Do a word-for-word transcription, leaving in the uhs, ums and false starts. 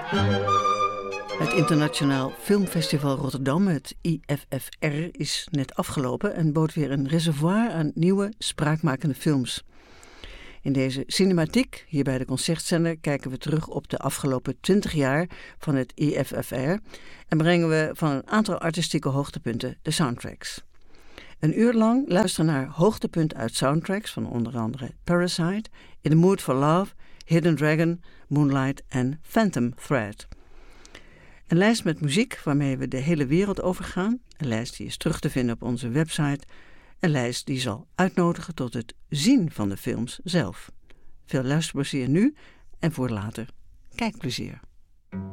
Het Internationaal Filmfestival Rotterdam, het I F F R, is net afgelopen en bood weer een reservoir aan nieuwe, spraakmakende films. In deze cinematiek, hier bij de Concertzender, kijken we terug op de afgelopen twintig jaar van het I F F R en brengen we van een aantal artistieke hoogtepunten de soundtracks. Een uur lang luisteren naar hoogtepunten uit soundtracks van onder andere Parasite, In the Mood for Love, Hidden Dragon, Moonlight en Phantom Thread. Een lijst met muziek waarmee we de hele wereld overgaan. Een lijst die is terug te vinden op onze website. Een lijst die zal uitnodigen tot het zien van de films zelf. Veel luisterplezier nu en voor later kijkplezier.